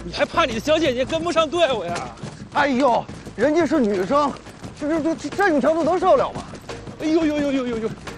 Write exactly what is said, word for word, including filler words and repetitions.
你还怕你的小姐姐跟不上队伍呀？ 哎呦，人家是女生，这这这这这你条路能受了吗？ 哎呦呦呦呦呦呦！